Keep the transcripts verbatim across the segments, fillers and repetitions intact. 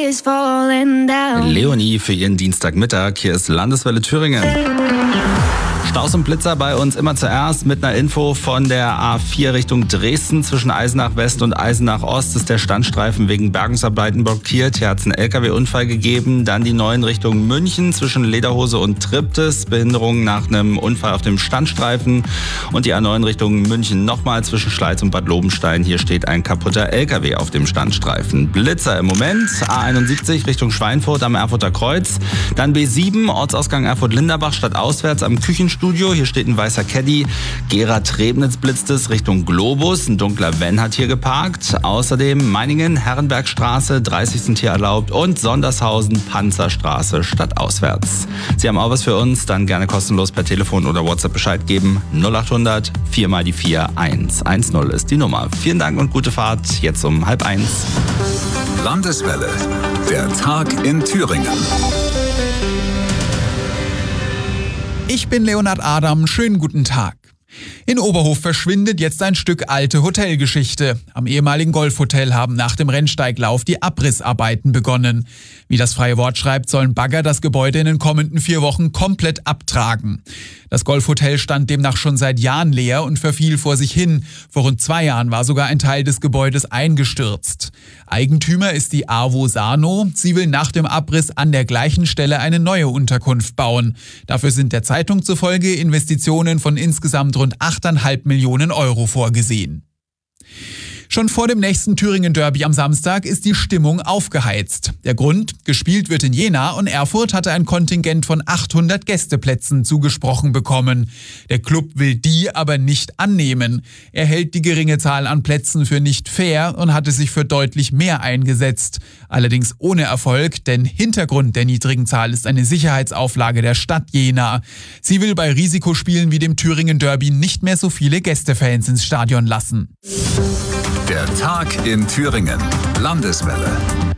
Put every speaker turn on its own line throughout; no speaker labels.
is falling down.
Leonie für ihren Dienstagmittag. Hier ist Landeswelle Thüringen. Staus und Blitzer bei uns immer zuerst mit einer Info von der A vier Richtung Dresden. Zwischen Eisenach West und Eisenach Ost ist der Standstreifen wegen Bergungsarbeiten blockiert. Hier hat es einen L K W-Unfall gegeben. Dann die neuen Richtung München zwischen Lederhose und Triptis. Behinderung nach einem Unfall auf dem Standstreifen. Und die A neun Richtung München nochmal zwischen Schleiz und Bad Lobenstein. Hier steht ein kaputter L K W auf dem Standstreifen. Blitzer im Moment. A einundsiebzig Richtung Schweinfurt am Erfurter Kreuz. Dann B sieben Ortsausgang Erfurt-Linderbach statt auswärts am Küchenstudio. Hier steht ein weißer Caddy. Gera-Trebnitz blitzt es Richtung Globus. Ein dunkler Van hat hier geparkt. Außerdem Meiningen, Herrenbergstraße, dreißig sind hier erlaubt. Und Sondershausen, Panzerstraße statt auswärts. Sie haben auch was für uns? Dann gerne kostenlos per Telefon oder WhatsApp Bescheid geben. null achthundert vier mal die vier eins eins null ist die Nummer. Vielen Dank und gute Fahrt. Jetzt um halb eins.
Landeswelle. Der Tag in Thüringen.
Ich bin Leonhard Adam, schönen guten Tag. In Oberhof verschwindet jetzt ein Stück alte Hotelgeschichte. Am ehemaligen Golfhotel haben nach dem Rennsteiglauf die Abrissarbeiten begonnen. Wie das Freie Wort schreibt, sollen Bagger das Gebäude in den kommenden vier Wochen komplett abtragen. Das Golfhotel stand demnach schon seit Jahren leer und verfiel vor sich hin. Vor rund zwei Jahren war sogar ein Teil des Gebäudes eingestürzt. Eigentümer ist die AWO Sano. Sie will nach dem Abriss an der gleichen Stelle eine neue Unterkunft bauen. Dafür sind der Zeitung zufolge Investitionen von insgesamt rund acht Komma fünf Millionen Euro vorgesehen. Schon vor dem nächsten Thüringen-Derby am Samstag ist die Stimmung aufgeheizt. Der Grund? Gespielt wird in Jena und Erfurt hatte ein Kontingent von achthundert Gästeplätzen zugesprochen bekommen. Der Club will die aber nicht annehmen. Er hält die geringe Zahl an Plätzen für nicht fair und hatte sich für deutlich mehr eingesetzt. Allerdings ohne Erfolg, denn Hintergrund der niedrigen Zahl ist eine Sicherheitsauflage der Stadt Jena. Sie will bei Risikospielen wie dem Thüringen-Derby nicht mehr so viele Gästefans ins Stadion lassen.
Der Tag in Thüringen. Landeswelle.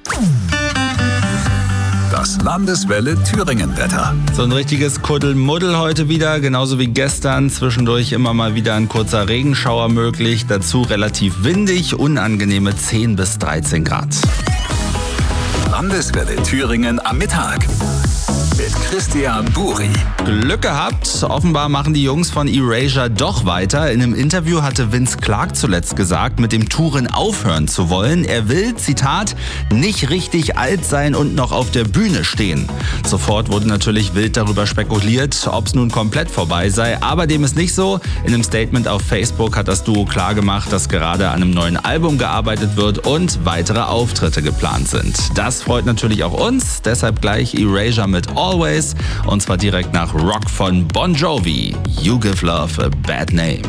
Das Landeswelle Thüringen-Wetter.
So ein richtiges Kuddelmuddel heute wieder, genauso wie gestern. Zwischendurch immer mal wieder ein kurzer Regenschauer möglich. Dazu relativ windig, unangenehme zehn bis dreizehn Grad.
Landeswelle Thüringen am Mittag. Mit Christian Buri.
Glück gehabt. Offenbar machen die Jungs von Erasure doch weiter. In einem Interview hatte Vince Clarke zuletzt gesagt, mit dem Touren aufhören zu wollen. Er will, Zitat, nicht richtig alt sein und noch auf der Bühne stehen. Sofort wurde natürlich wild darüber spekuliert, ob es nun komplett vorbei sei. Aber dem ist nicht so. In einem Statement auf Facebook hat das Duo klargemacht, dass gerade an einem neuen Album gearbeitet wird und weitere Auftritte geplant sind. Das freut natürlich auch uns. Deshalb gleich Erasure mit Always. Und zwar direkt nach Rock von Bon Jovi. You Give Love a Bad Name.